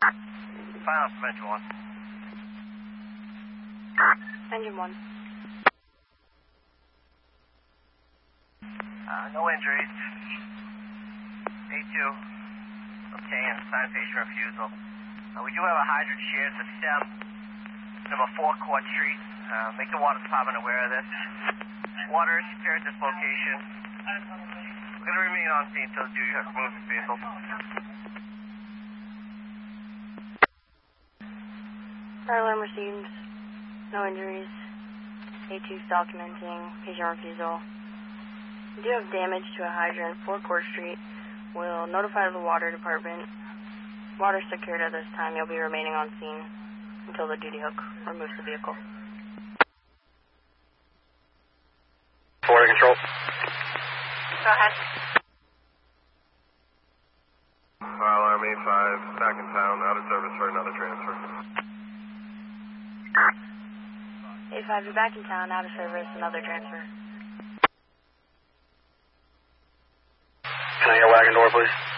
Final Engine 1. Engine 1. No injuries. A2. Okay, and sign patient refusal. We do have a hydrant shared with STEM, number 4 Court Street. Make the water department aware of this. Water is secured at this location. We're going to remain on scene until the duty hook removes the vehicle. Fire alarm received. No injuries. A2's documenting patient refusal. We do have damage to a hydrant, 4 Court Street. We'll notify the water department. Water secured at this time. You'll be remaining on scene until the duty hook removes the vehicle. Water control. Go ahead. Fire alarm A5, back in town, out of service for another transfer. A5, you're back in town, out of service, another transfer. Can I get a wagon door, please?